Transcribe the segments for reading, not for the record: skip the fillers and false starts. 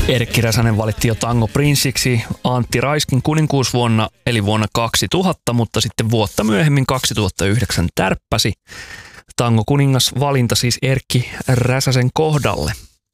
Erkki Räsänen valitti jo tangoprinsiksi Antti Raiskin kuninkuusvuonna, eli vuonna 2000, mutta sitten vuotta myöhemmin 2009 tärppäsi tangokuningas valinta siis Erkki Räsäsen kohdalle.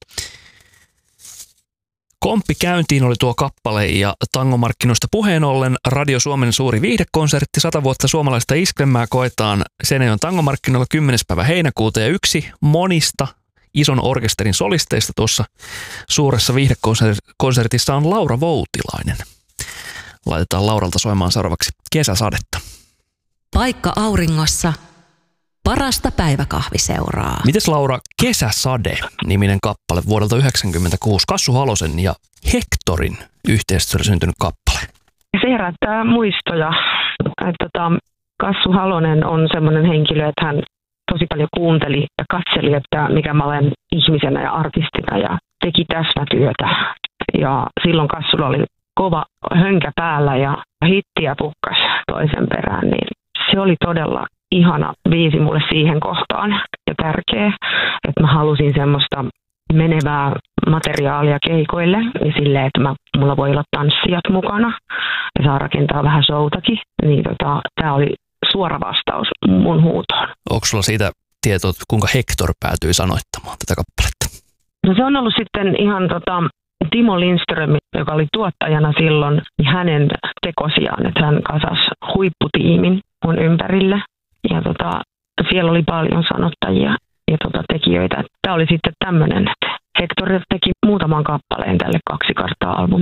Komppi käyntiin oli tuo kappale ja tangomarkkinoista puheen ollen Radio Suomen suuri viihdekonsertti 100 vuotta suomalaista iskelmää koetaan Seinäjoen tangomarkkinoilla 10. päivä heinäkuuta ja yksi monista ison orkesterin solisteista tuossa suuressa viihdekonsertissa on Laura Voutilainen. Laitetaan Lauralta soimaan seuraavaksi Kesäsadetta. Paikka auringossa, parasta päiväkahviseuraa. Mites Laura, Kesäsade-niminen kappale vuodelta 1996, Kassu Halosen ja Hectorin yhteistyöllä syntynyt kappale? Se herättää muistoja. Kassu Halonen on semmoinen henkilö, että hän tosi paljon kuunteli ja katseli, että mikä mä olen ihmisenä ja artistina ja teki täsmätyötä. Ja silloin Kassulla oli kova hönkä päällä ja hittiä pukkas toisen perään, niin se oli todella ihana biisi mulle siihen kohtaan ja tärkeä, että mä halusin semmoista menevää materiaalia keikoille ja silleen, että mulla voi olla tanssijat mukana ja saa rakentaa vähän showtakin, niin tää oli suora vastaus mun huutoon. Onko sulla siitä tietoa, kuinka Hector päätyi sanoittamaan tätä kappaletta? No se on ollut sitten ihan Timo Lindström, joka oli tuottajana silloin, niin hänen tekosiaan, että hän kasasi huipputiimin mun ympärille. Ja siellä oli paljon sanottajia ja tekijöitä. Tämä oli sitten tämmöinen, että Hector teki muutaman kappaleen tälle 2 karttaa -albumille.